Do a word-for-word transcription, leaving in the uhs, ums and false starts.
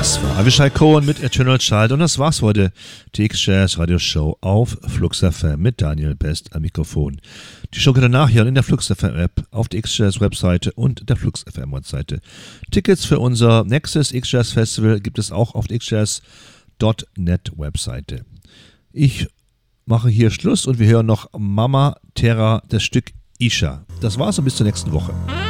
Das war Avishai Cohen mit Eternal Child und das war's heute. Die X-Jazz Radio Show auf Flux F M mit Daniel Best am Mikrofon. Die Show könnt ihr nachhören in der Flux F M App, auf der X-Jazz Webseite und der Flux F M Webseite. Tickets für unser nächstes X-Jazz Festival gibt es auch auf der x jazz Punkt net Webseite. Ich mache hier Schluss und wir hören noch Mama Terra, das Stück Isha. Das war's und bis zur nächsten Woche.